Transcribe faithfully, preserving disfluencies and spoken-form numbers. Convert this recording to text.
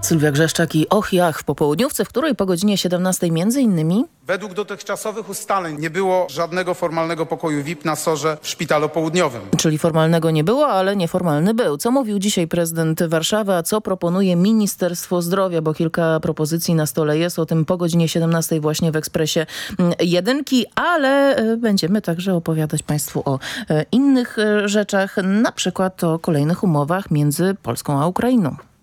Sylwia Grzeszczak i och jach w popołudniówce, w której po godzinie siedemnastej między innymi... Według dotychczasowych ustaleń nie było żadnego formalnego pokoju V I P na Sorze w Szpitalu Południowym. Czyli formalnego nie było, ale nieformalny był. Co mówił dzisiaj prezydent Warszawy, a co proponuje Ministerstwo Zdrowia, bo kilka propozycji na stole jest. O tym po godzinie siedemnastej właśnie w Ekspresie Jedynki, ale będziemy także opowiadać Państwu o innych rzeczach, na przykład o kolejnych umowach między Polską a Ukrainą.